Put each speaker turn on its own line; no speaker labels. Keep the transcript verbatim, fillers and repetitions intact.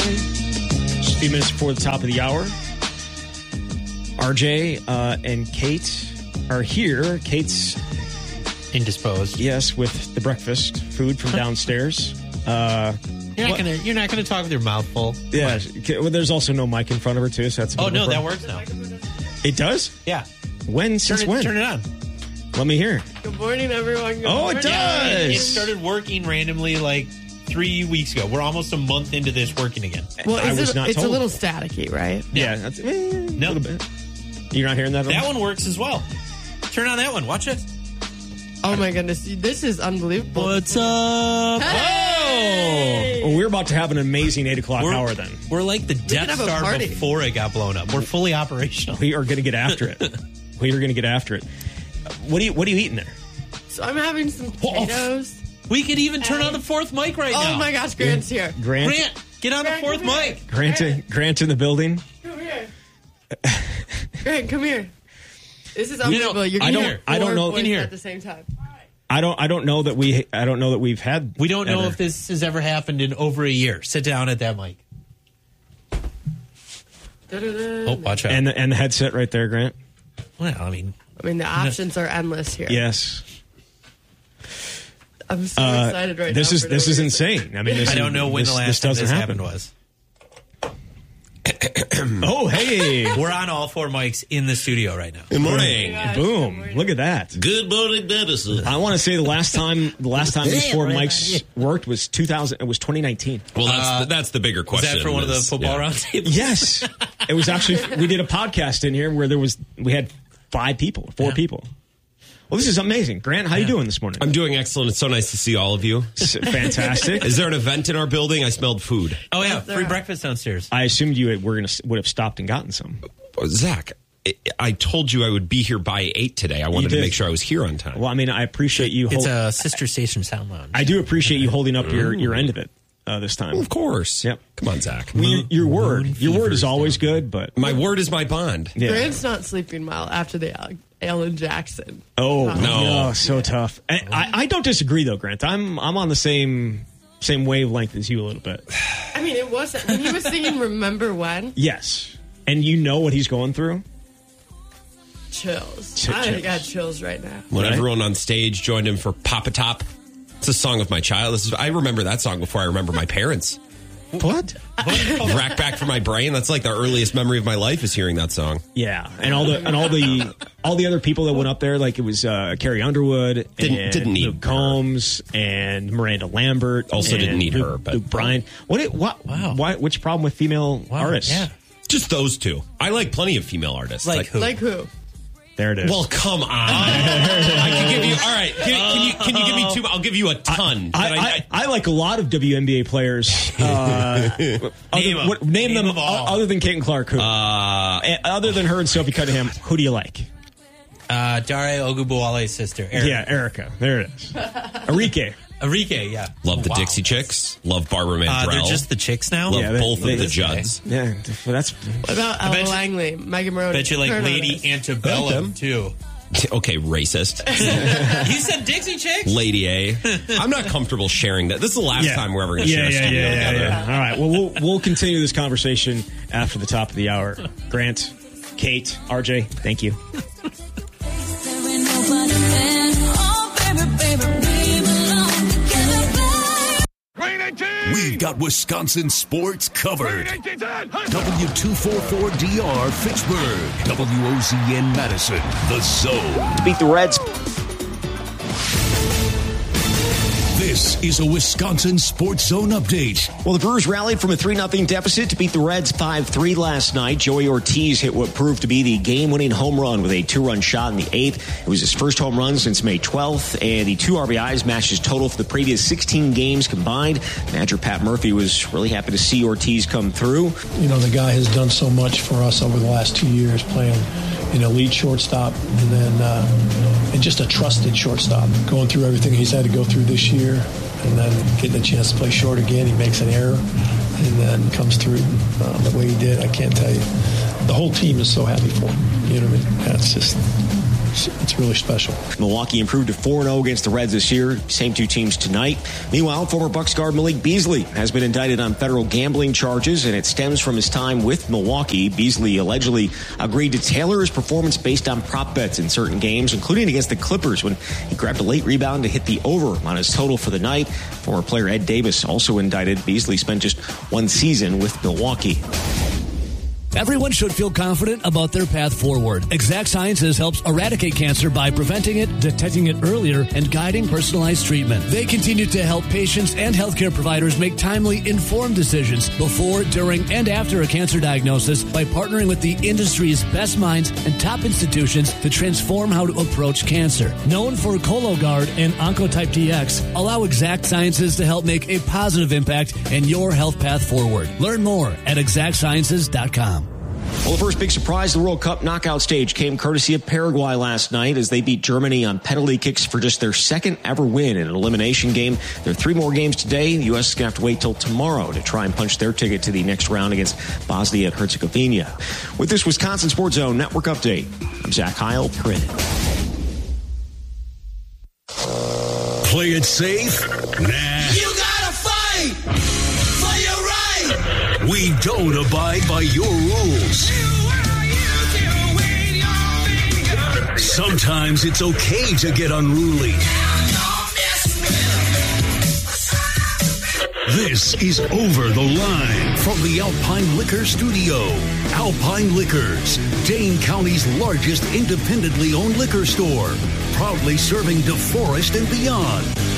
Just a few minutes before the top of the hour. R J uh, and Kate are here. Kate's
indisposed.
Yes, with the breakfast food from downstairs. Uh,
you're not gonna. You're not gonna talk with your mouth full.
Yeah. Well, there's also no mic in front of her too. So that's.
Oh no, that works now.
It does.
Yeah.
When? Since
turn it,
when?
Turn it on.
Let me hear.
Good morning, everyone. Good
oh,
morning.
it does.
Yeah, it, it started working randomly like three weeks ago. We're almost a month into this working again.
Well,
I
is
was
it,
not
it's
told.
a little staticky, right?
Yeah. That's, eh,
No.
A little bit. You're not hearing that?
That one works as well. Turn on that one. Watch it.
Oh my goodness, this is unbelievable.
What's up?
Hey!
Oh, well, we're about to have an amazing eight o'clock
We're,
hour then.
We're like the Death
have a
Star
party.
before it got blown up. We're fully operational.
We are going to get after it. We are going to get after it. What are you What are you eating there?
So I'm having some potatoes.
We could even turn on the fourth mic right
Oh
now.
my gosh, Grant's here.
Grant.
Grant, get on
Grant,
the fourth
come here.
mic.
Grant,
Grant.
Grant in the building.
Come here. Grant, come here. This is
know,
unbelievable. You're
I
going to
don't-
hear
I don't
four
know-
voices
in here.
at the same time.
I don't. I don't know that we. I don't know that we've had.
We don't know
ever.
if this has ever happened in over a year. Sit down at that mic.
Da-da-da.
Oh, watch out.
And the, and the headset right there, Grant.
well, I mean,
I mean, the options are endless here.
Yes.
I'm so
Uh,
excited right
this
now.
is
for
this
no
is
reason.
insane. I mean, this
I
is-
don't know when
this,
the last
this
time
doesn't
this
happen.
happened was.
Oh, hey.
We're on all four mics in the studio right now.
Good morning.
Gosh,
Boom.
good morning.
Look at that.
Good morning, Madison.
I want to say the last time the last time these four mics worked was two thousand. It was twenty nineteen.
Well, that's
Uh,
the, that's the bigger
Was
question.
that for one of the
is-
football
yeah.
roundtables?
Yes. It was actually, we did a podcast in here where there was, we had five people, four
Yeah.
people. Well, this is amazing. Grant, how you doing this morning?
I'm doing excellent. It's so nice to see all of you.
S- Fantastic.
Is there an event in our building? I smelled food.
Oh, yeah.
There
Free
are.
breakfast downstairs.
I assumed you were gonna would have stopped and gotten some.
Oh, Zach, I, I told you I would be here by eight today. I wanted to
did.
make sure I was here on time.
Well, I mean, I appreciate you.
It's
Hold-
a sister station sound lounge.
I do appreciate you holding up your, your end of it uh, this time.
Of course.
Yep.
Come on, Zach.
Well, your, your word, your word is
fever's
always good, but
My word is my bond.
yeah.
Grant's not sleeping well after the Al- Alan Jackson.
Oh
No.
no, so tough. And I, I don't disagree though, Grant. I'm I'm on the same same wavelength as you a little bit.
I mean, it wasn't when he was singing "Remember When."
Yes, and you know what he's going through.
Chills.
Ch-
I
chills.
got chills right now.
When
Right.
everyone on stage joined him for Papa Top. It's a song of my child. This is, I remember that song before I remember my parents.
What?
Rack back from my brain. That's like the earliest memory of my life is hearing that song.
Yeah, and all the and all the all the other people that went up there, like it was uh, Carrie Underwood,
Didn't-
and
didn't need
Luke
her.
Combs, and Miranda Lambert.
Also
and
didn't need
Luke,
her, but-
Luke Bryan. What? It, what?
Wow.
Why? Which problem with female
Wow,
artists?
Yeah.
Just those two. I like plenty of female artists.
Like who?
Like who?
There it is.
Well, come on. I can give you. All right. Can, can you can you give me two? I'll give you a ton.
I,
But
I, I like a lot of W N B A players. Uh,
Name
other,
'em.
what, name,
Name
them
'em all.
o- other than Kate and Clark. Who?
uh,
Eh, other than her and Sophie Cunningham, who do you like?
Uh, Dare Ogunbowale's sister, Erica.
Yeah, Erica. There it is. Enrique.
Enrique, yeah.
love the
Wow.
Dixie Chicks. Love Barbara
Uh,
Mandrell.
they're just the chicks now?
love
Yeah, they-
both
they-
of the Judds.
Yeah, well, that's
What about
bet
Ella
you-
Langley, Megan Maroney?
Bet you like
Turn on
Lady
us.
Antebellum, too.
Okay, racist.
You said Dixie Chicks?
Lady A. I'm not comfortable sharing that. This is the last
yeah.
time we're ever going to
yeah,
share a
yeah,
studio
yeah, yeah,
together.
yeah. All right. Well, we'll we'll continue this conversation after the top of the hour. Grant, Kate, R J, thank you.
We've got Wisconsin sports covered. W two forty-four D R Fitchburg. W O Z N Madison. The Zone.
Beat the Reds.
This is a Wisconsin Sports Zone update.
Well, the Brewers rallied from a three nothing deficit to beat the Reds five three last night. Joey Ortiz hit what proved to be the game-winning home run with a two-run shot in the eighth. It was his first home run since May twelfth, and the two R B Is matched his total for the previous sixteen games combined. Manager Pat Murphy was really happy to see Ortiz come through.
You know, the guy has done so much for us over the last two years, playing an elite shortstop and then uh, and just a trusted shortstop. Going through everything he's had to go through this year and then getting a chance to play short again, he makes an error and then comes through uh, the way he did. I can't tell you. The whole team is so happy for him. You know what I mean? That's just, it's, it's really special.
Milwaukee improved to four and oh against the Reds this year. Same two teams tonight. Meanwhile, former Bucks guard Malik Beasley has been indicted on federal gambling charges, and it stems from his time with Milwaukee. Beasley allegedly agreed to tailor his performance based on prop bets in certain games, including against the Clippers when he grabbed a late rebound to hit the over on his total for the night. Former player Ed Davis also indicted. Beasley spent just one season with Milwaukee.
Everyone should feel confident about their path forward. Exact Sciences helps eradicate cancer by preventing it, detecting it earlier, and guiding personalized treatment. They continue to help patients and healthcare providers make timely, informed decisions before, during, and after a cancer diagnosis by partnering with the industry's best minds and top institutions to transform how to approach cancer. Known for Cologuard and Oncotype D X, allow Exact Sciences to help make a positive impact in your health path forward. Learn more at exact sciences dot com.
Well, the first big surprise of the World Cup knockout stage came courtesy of Paraguay last night as they beat Germany on penalty kicks for just their second ever win in an elimination game. There are three more games today. The U S is going to have to wait till tomorrow to try and punch their ticket to the next round against Bosnia and Herzegovina. With this Wisconsin Sports Zone Network update, I'm Zach Heil.
Play it safe? Nah.
You gotta fight for your right.
We don't abide by your rules. Sometimes it's okay to get unruly. This is Over the Line from the Alpine Liquor Studio. Alpine Liquors, Dane County's largest independently owned liquor store. Proudly serving DeForest and beyond.